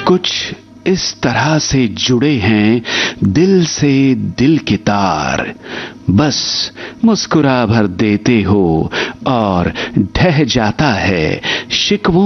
कुछ इस तरह से जुड़े हैं दिल से दिल के तार, बस मुस्कुरा भर देते हो और ढह जाता है शिकवों